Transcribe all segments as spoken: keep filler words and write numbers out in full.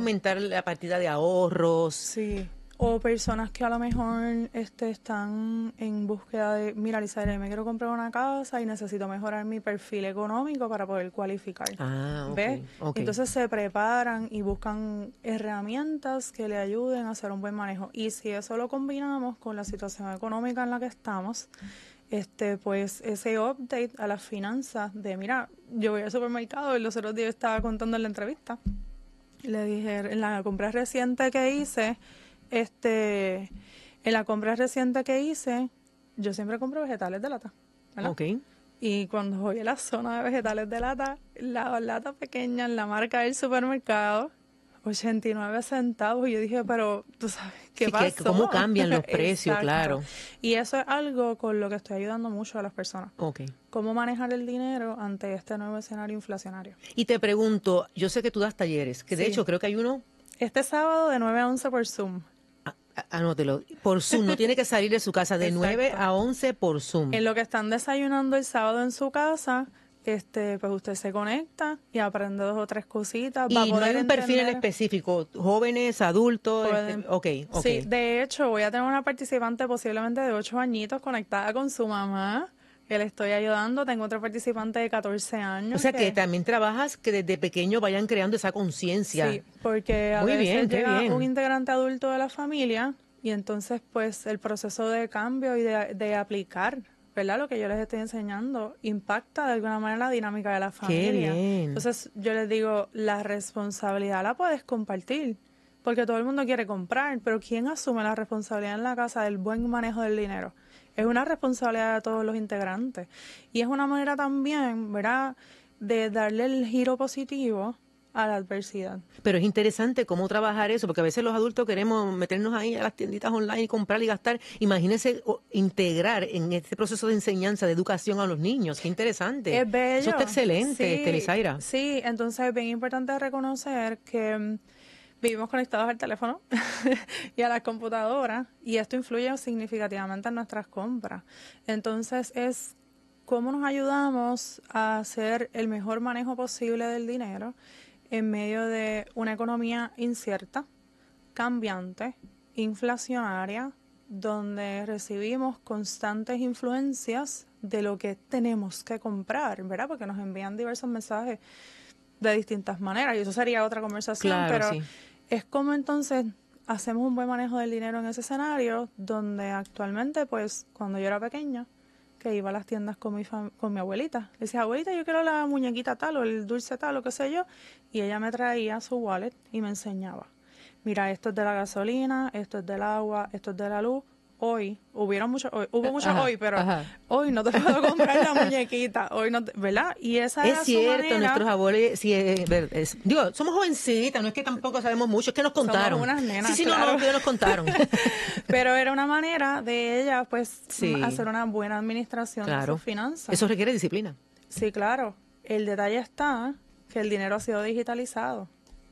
aumentar la partida de ahorros. Sí. O personas que a lo mejor este, están en búsqueda de, mira, Lizaire, me quiero comprar una casa y necesito mejorar mi perfil económico para poder cualificar. Ah, ok. ¿Ves? Okay. Entonces se preparan y buscan herramientas que le ayuden a hacer un buen manejo. Y si eso lo combinamos con la situación económica en la que estamos, este, pues ese update a las finanzas de, mira, yo voy al supermercado y los otros días estaba contando en la entrevista. Le dije, en la compra reciente que hice, Este, en la compra reciente que hice, yo siempre compro vegetales de lata, ¿verdad? Ok. Y cuando voy a la zona de vegetales de lata, la lata pequeña en la marca del supermercado, ochenta y nueve centavos. Y yo dije, pero tú sabes, ¿qué Sí, pasó? que, ¿cómo cambian los precios? Exacto. Claro. Y eso es algo con lo que estoy ayudando mucho a las personas. Ok. Cómo manejar el dinero ante este nuevo escenario inflacionario. Y te pregunto, yo sé que tú das talleres, que de Sí. hecho creo que hay uno... Este sábado de nueve a once por Zoom. Anótelo, por Zoom, no tiene que salir de su casa de Exacto. nueve a once por Zoom. En lo que están desayunando el sábado en su casa, este, pues usted se conecta y aprende dos o tres cositas. Y va a no poder hay un perfil en entender- específico, jóvenes, adultos, Pueden- este, ok, ok. Sí, de hecho voy a tener una participante posiblemente de ocho añitos conectada con su mamá, que le estoy ayudando. Tengo otra participante de catorce años. O sea que también trabajas que desde pequeño vayan creando esa conciencia. Sí, porque a Muy veces bien, qué llega bien. un integrante adulto de la familia y entonces pues el proceso de cambio y de, de aplicar, ¿verdad? Lo que yo les estoy enseñando impacta de alguna manera la dinámica de la familia. bien. Entonces yo les digo, la responsabilidad la puedes compartir, porque todo el mundo quiere comprar, pero ¿quién asume la responsabilidad en la casa del buen manejo del dinero? Es una responsabilidad de todos los integrantes. Y es una manera también, ¿verdad?, de darle el giro positivo a la adversidad. Pero es interesante cómo trabajar eso, porque a veces los adultos queremos meternos ahí a las tienditas online y comprar y gastar. Imagínense o, integrar en este proceso de enseñanza, de educación a los niños. Qué interesante. Es bello. Eso está excelente, Sí, este, Lizaira. Sí, entonces es bien importante reconocer que mm, vivimos conectados al teléfono y a las computadoras y esto influye significativamente en nuestras compras. Entonces es cómo nos ayudamos a hacer el mejor manejo posible del dinero en medio de una economía incierta, cambiante, inflacionaria, donde recibimos constantes influencias de lo que tenemos que comprar, ¿verdad? Porque nos envían diversos mensajes de distintas maneras y eso sería otra conversación, Claro, pero sí. es como entonces hacemos un buen manejo del dinero en ese escenario donde actualmente, pues, cuando yo era pequeña, que iba a las tiendas con mi, fam- con mi abuelita. Le decía, abuelita, yo quiero la muñequita tal o el dulce tal o qué sé yo. Y ella me traía su wallet y me enseñaba. Mira, esto es de la gasolina, esto es del agua, esto es de la luz. Hoy, hubieron muchos hoy, hubo muchos Ajá, hoy, pero ajá. hoy no te puedo comprar la muñequita. Hoy no te- ¿verdad? Y esa era Es su cierto, manera. nuestros abuelos, sí, es, ver- es- digo, somos jovencitas, no es que tampoco sabemos mucho, es que nos contaron. Somos unas nenas, sí, sí, claro. no, no, que nos contaron. Pero era una manera de ella, pues, Sí. m- hacer una buena administración de Claro. sus finanzas. Eso requiere disciplina. Sí, claro. El detalle está que el dinero ha sido digitalizado.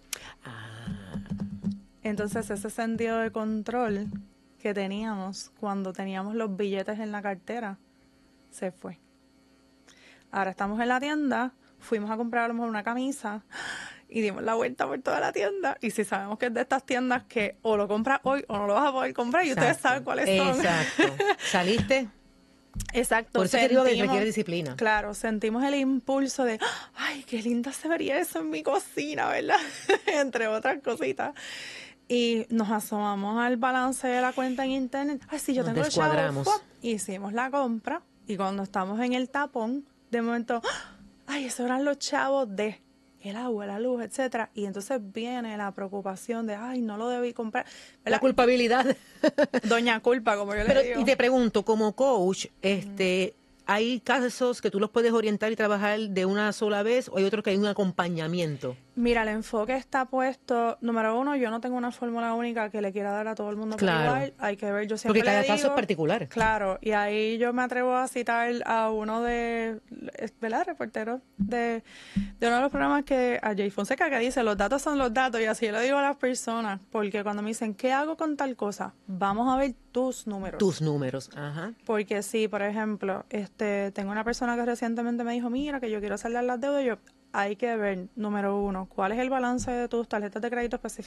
Entonces, ese sentido de control que teníamos cuando teníamos los billetes en la cartera se fue. Ahora estamos en la tienda, fuimos a comprar a lo mejor una camisa y dimos la vuelta por toda la tienda. Y si sabemos que es de estas tiendas que o lo compras hoy o no lo vas a poder comprar y ustedes Exacto. saben cuáles son. Exacto. ¿Saliste? Exacto. Por eso te digo que sentimos- requiere disciplina. Claro, sentimos el impulso de, ay, qué linda se vería eso en mi cocina, ¿verdad? Entre otras cositas. Y nos asomamos al balance de la cuenta en internet. Ay, sí, yo Nos tengo los chavos. descuadramos. ¡Fua! Hicimos la compra y cuando estamos en el tapón, de momento, ay, esos eran los chavos de el agua, la luz, etcétera. Y entonces viene la preocupación de, ay, no lo debí comprar. La ¿Verdad? culpabilidad. Doña culpa, como yo Pero, le digo. y te pregunto, como coach, este, ¿hay casos que tú los puedes orientar y trabajar de una sola vez o hay otros que hay un acompañamiento? Mira, el enfoque está puesto, número uno, yo no tengo una fórmula única que le quiera dar a todo el mundo por Claro. igual. Hay que ver, yo siempre Porque cada le caso digo- es particular. Claro, y ahí yo me atrevo a citar a uno de, ¿verdad? Reporteros de, de uno de los programas que, a Jay Fonseca, que dice, los datos son los datos, y así yo le digo a las personas, porque cuando me dicen, ¿qué hago con tal cosa? Vamos a ver tus números. Tus números, ajá. Porque si, por ejemplo, este, tengo una persona que recientemente me dijo, mira, que yo quiero saldar las deudas, yo, hay que ver, número uno, cuál es el balance de tus tarjetas de crédito